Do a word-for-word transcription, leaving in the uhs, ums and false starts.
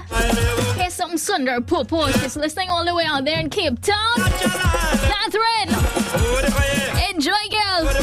Here's something Sundar Popo. She's listening all the way out there in Cape Town. Catherine, enjoy, girl.